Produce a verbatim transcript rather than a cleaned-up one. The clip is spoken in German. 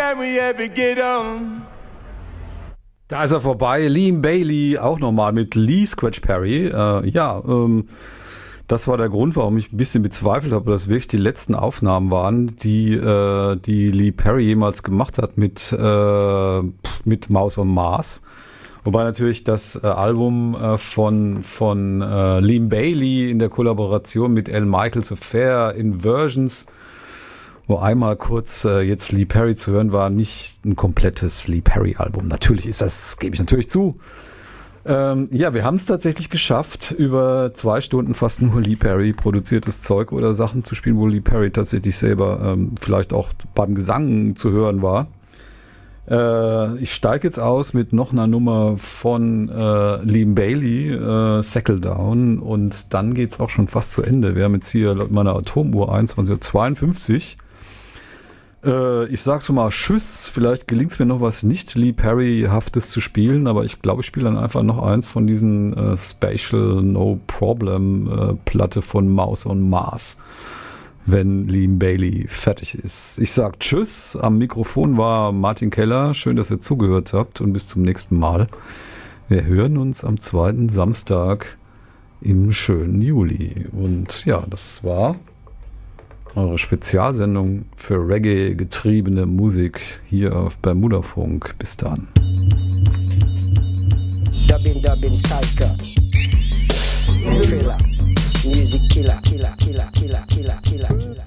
can we ever get on? Da ist er vorbei, Liam Bailey, auch nochmal mit Lee Scratch Perry. Äh, ja, ähm, das war der Grund, warum ich ein bisschen bezweifelt habe, dass wirklich die letzten Aufnahmen waren, die, äh, die Lee Perry jemals gemacht hat mit, äh, mit Mouse on Mars. Wobei natürlich das äh, Album äh, von, von äh, Liam Bailey in der Kollaboration mit Al Michaels Affair Inversions, wo einmal kurz äh, jetzt Lee Perry zu hören war, nicht ein komplettes Lee Perry-Album. Natürlich ist das, gebe ich natürlich zu. Ähm, ja, wir haben es tatsächlich geschafft, über zwei Stunden fast nur Lee Perry produziertes Zeug oder Sachen zu spielen, wo Lee Perry tatsächlich selber ähm, vielleicht auch beim Gesang zu hören war. Äh, ich steige jetzt aus mit noch einer Nummer von äh, Liam Bailey, äh, Settle Down, und dann geht es auch schon fast zu Ende. Wir haben jetzt hier laut meiner Atomuhr einundzwanzig Uhr zweiundfünfzig. Ich sag so mal Tschüss, vielleicht gelingt es mir noch was nicht Lee Perry-haftes zu spielen, aber ich glaube, ich spiele dann einfach noch eins von diesen äh, Spatial No Problem äh, Platte von Mouse on Mars, wenn Liam Bailey fertig ist. Ich sag Tschüss, am Mikrofon war Martin Keller, schön, dass ihr zugehört habt, und bis zum nächsten Mal. Wir hören uns am zweiten Samstag im schönen Juli, und ja, das war eure Spezialsendung für Reggae-getriebene Musik hier auf Bermudafunk. Bis dann. Dubbing, dubbing, psycho. Thriller. Music killer, killer, killer, killer, killer, killer.